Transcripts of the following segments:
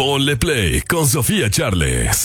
Ponle Play con Sofía Charles.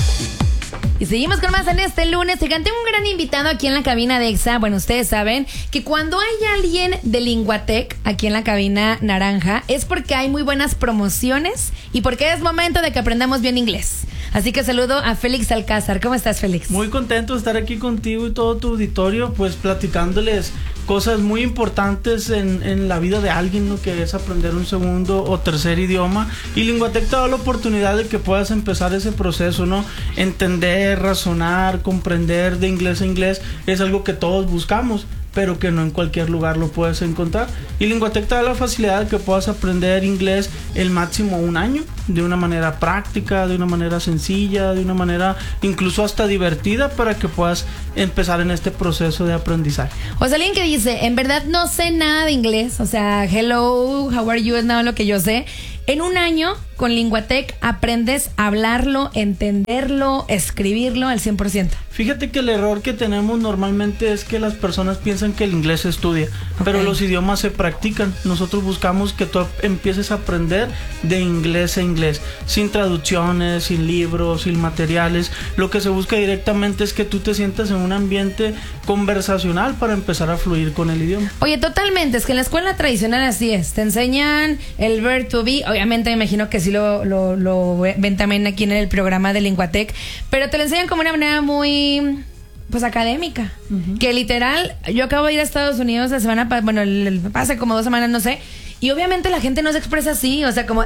Y seguimos con más en este lunes. Tengo un gran invitado aquí en la cabina de EXA. Bueno, ustedes saben que cuando hay alguien de Linguatec aquí en la cabina naranja es porque hay muy buenas promociones y porque es momento de que aprendamos bien inglés. Así que saludo a Félix Alcázar. ¿Cómo estás, Félix? Muy contento de estar aquí contigo y todo tu auditorio, pues platicándoles cosas muy importantes en la vida de alguien, ¿no? Que es aprender un segundo o tercer idioma. Y Linguatec te da la oportunidad de que puedas empezar ese proceso, ¿no? Entender, razonar, comprender de inglés a inglés es algo que todos buscamos, pero que no en cualquier lugar lo puedes encontrar. Y Linguatec te da la facilidad de que puedas aprender inglés el máximo un año, de una manera práctica, de una manera sencilla, de una manera incluso hasta divertida, para que puedas empezar en este proceso de aprendizaje. O sea, alguien que dice, en verdad no sé nada de inglés, o sea, hello, how are you, es nada lo que yo sé. En un año, con Linguatec, aprendes a hablarlo, entenderlo, escribirlo al 100%. Fíjate que el error que tenemos normalmente es que las personas piensan que el inglés se estudia, pero los idiomas se practican. Nosotros buscamos que tú empieces a aprender de inglés a inglés, sin traducciones, sin libros, sin materiales. Lo que se busca directamente es que tú te sientas en un ambiente conversacional para empezar a fluir con el idioma. Oye, totalmente, es que en la escuela tradicional así es, te enseñan el verb to be, obviamente me imagino que sí lo ven también aquí en el programa de Linguatec, pero te lo enseñan como una manera muy, pues, académica, que literal, yo acabo de ir a Estados Unidos la semana, hace como 2 semanas, no sé, y obviamente la gente no se expresa así, o sea, como,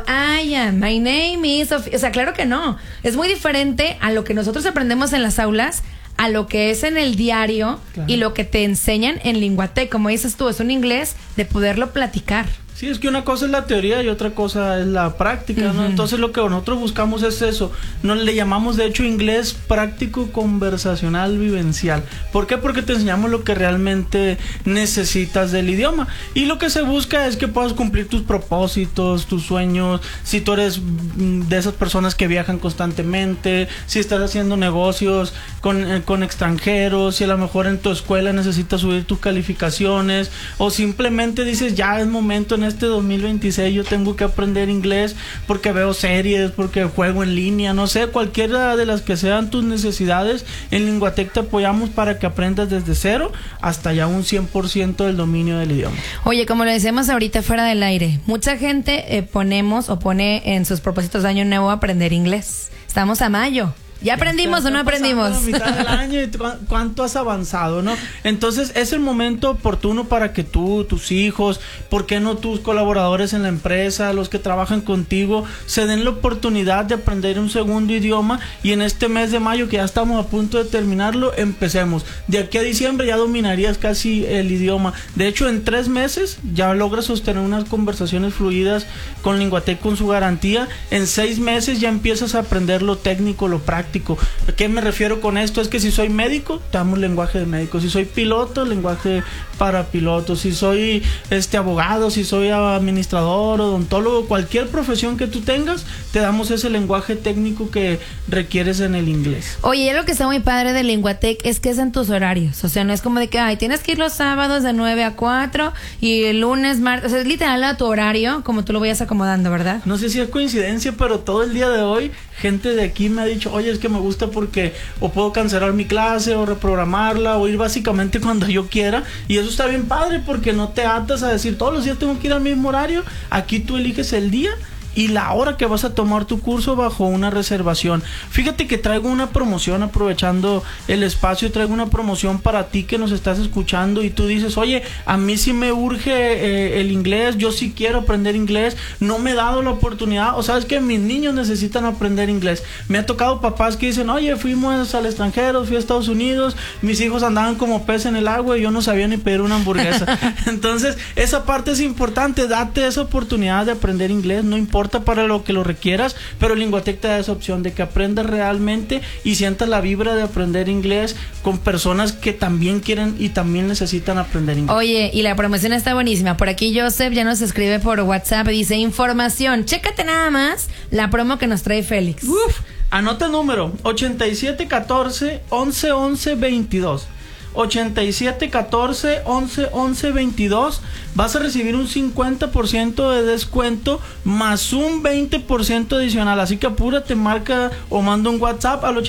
my name is, o sea, claro que no, es muy diferente a lo que nosotros aprendemos en las aulas, a lo que es en el diario, claro, y lo que te enseñan en Linguatec, como dices tú, es un inglés de poderlo platicar. Sí, es que una cosa es la teoría y otra cosa es la práctica, ¿no? Entonces lo que nosotros buscamos es eso. Nos le llamamos de hecho inglés práctico, conversacional, vivencial. ¿Por qué? Porque te enseñamos lo que realmente necesitas del idioma. Y lo que se busca es que puedas cumplir tus propósitos, tus sueños. Si tú eres de esas personas que viajan constantemente, si estás haciendo negocios con extranjeros, si a lo mejor en tu escuela necesitas subir tus calificaciones, o simplemente dices, ya es momento en este 2026 yo tengo que aprender inglés porque veo series, porque juego en línea, no sé, cualquiera de las que sean tus necesidades, en Linguatec te apoyamos para que aprendas desde cero hasta ya un 100% del dominio del idioma. Oye, como lo decíamos ahorita fuera del aire, mucha gente pone en sus propósitos de año nuevo aprender inglés. Estamos a mayo. ¿Ya aprendimos o no aprendimos? La mitad del año y cuánto has avanzado, ¿no? Entonces es el momento oportuno para que tú, tus hijos, ¿por qué no tus colaboradores en la empresa, los que trabajan contigo, se den la oportunidad de aprender un segundo idioma? Y en este mes de mayo, que ya estamos a punto de terminarlo, empecemos. De aquí a diciembre ya dominarías casi el idioma. De hecho, en 3 meses ya logras sostener unas conversaciones fluidas con Linguatec con su garantía. En 6 meses ya empiezas a aprender lo técnico, lo práctico. ¿A qué me refiero con esto? Es que si soy médico, te damos lenguaje de médico. Si soy piloto, lenguaje para pilotos. Si soy abogado, si soy administrador, odontólogo, cualquier profesión que tú tengas, te damos ese lenguaje técnico que requieres en el inglés. Oye, lo que está muy padre de Linguatec es que es en tus horarios. O sea, no es como de que, tienes que ir los sábados de 9 a 4 y el lunes, martes. O sea, es literal a tu horario, como tú lo vayas acomodando, ¿verdad? No sé si es coincidencia, pero todo el día de hoy, gente de aquí me ha dicho, oye, es que me gusta porque o puedo cancelar mi clase o reprogramarla o ir básicamente cuando yo quiera, y eso está bien padre porque no te atas a decir todos los días tengo que ir al mismo horario. Aquí tú eliges el día y la hora que vas a tomar tu curso bajo una reservación. Fíjate que traigo una promoción, aprovechando el espacio, traigo una promoción para ti que nos estás escuchando y tú dices, oye, a mí sí me urge el inglés, yo sí quiero aprender inglés, no me he dado la oportunidad, o sabes que mis niños necesitan aprender inglés. Me ha tocado papás que dicen, oye, fuimos al extranjero, fui a Estados Unidos, mis hijos andaban como pez en el agua y yo no sabía ni pedir una hamburguesa. Entonces, esa parte es importante, date esa oportunidad de aprender inglés, no importa para lo que lo requieras, pero Linguatec te da esa opción de que aprendas realmente y sientas la vibra de aprender inglés con personas que también quieren y también necesitan aprender inglés. Oye, y la promoción está buenísima. Por aquí Joseph ya nos escribe por WhatsApp y dice, información, chécate nada más la promo que nos trae Félix. Anota el número 8714 1111 22. 8714-1111-22. Vas a recibir un 50% de descuento más un 20% adicional. Así que apúrate, marca o manda un WhatsApp al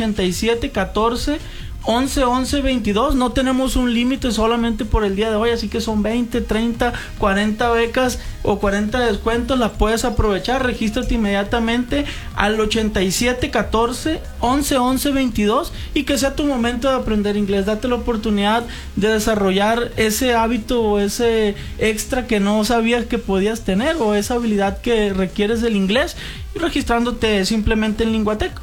8714-1111-22. No tenemos un límite solamente por el día de hoy, así que son 20, 30, 40 becas o 40 descuentos. Las puedes aprovechar. Regístrate inmediatamente al 8714-1111-22 y que sea tu momento de aprender inglés. Date la oportunidad de desarrollar ese hábito o ese extra que no sabías que podías tener, o esa habilidad que requieres del inglés, y registrándote simplemente en Linguatec.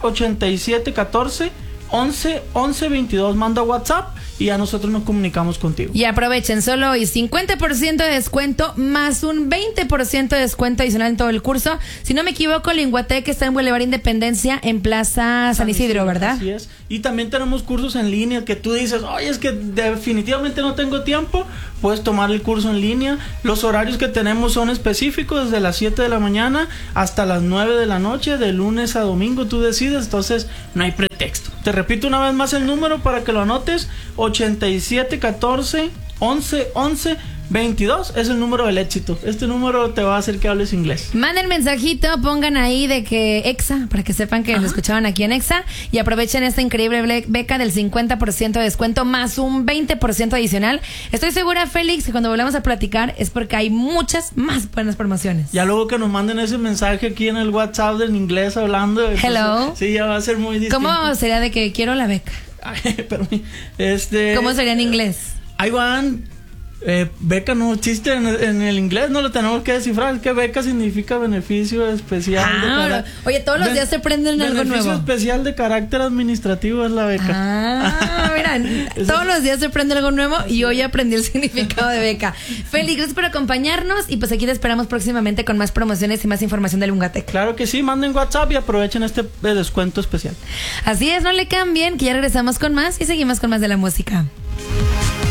8714-1111-22. Manda WhatsApp y a nosotros nos comunicamos contigo. Y aprovechen, solo hoy 50% de descuento más un 20% de descuento adicional en todo el curso. Si no me equivoco, Linguatec está en Boulevard Independencia, en Plaza San Isidro, ¿verdad? Así es. Y también tenemos cursos en línea que tú dices, oye, es que definitivamente no tengo tiempo. Puedes tomar el curso en línea. Los horarios que tenemos son específicos, desde las 7 de la mañana hasta las 9 de la noche, de lunes a domingo, tú decides. Entonces no hay pretexto. Te repito una vez más el número para que lo anotes: 8714-1111-22 es el número del éxito. Este número te va a hacer que hables inglés. Manden mensajito, pongan ahí de que EXA, para que sepan que lo escuchaban aquí en EXA, y aprovechen esta increíble beca del 50% de descuento más un 20% adicional. Estoy segura, Félix, que cuando volvamos a platicar es porque hay muchas más buenas promociones. Ya luego que nos manden ese mensaje aquí en el WhatsApp en inglés hablando. Hello. Sí, ya va a ser muy distinto. ¿Cómo sería de que quiero la beca? ¿Cómo sería en inglés? I want beca no existe en el inglés, no lo tenemos que descifrar. Es que beca significa beneficio especial. Oye, todos los días se aprenden algo nuevo. Beneficio especial de carácter administrativo es la beca. Mira, todos los días se aprende algo nuevo y hoy aprendí el significado de beca. Félix, gracias por acompañarnos y pues aquí te esperamos próximamente con más promociones y más información de Linguatec. Claro que sí, manden WhatsApp y aprovechen este descuento especial. Así es, no le cambien, que ya regresamos con más y seguimos con más de la música.